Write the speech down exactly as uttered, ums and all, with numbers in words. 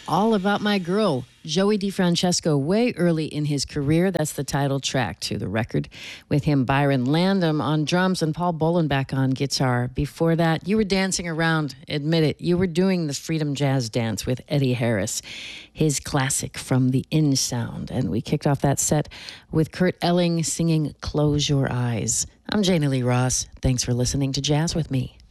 All About My Girl, Joey DeFrancesco, way early in his career. That's the title track to the record. With him, Byron Landam on drums and Paul Bolenbach on guitar. Before that, you were dancing around. Admit it. You were doing the Freedom Jazz Dance with Eddie Harris, his classic from the In Sound. And we kicked off that set with Kurt Elling singing Close Your Eyes. I'm Janie Lee Ross. Thanks for listening to Jazz with Me.